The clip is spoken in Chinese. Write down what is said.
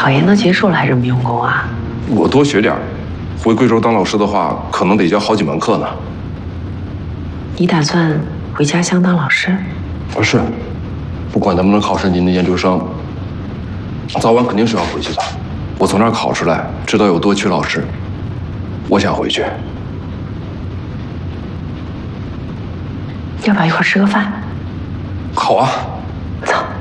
考研都结束了还这么用功啊？ 我多学点儿，回贵州当老师的话，可能得教好几门课呢。 你打算回家乡当老师？ 是，不管能不能考上您的研究生，早晚肯定是要回去的。我从那儿考出来，知道有多缺老师，我想回去。 要不要一块吃个饭？ 好啊。 走。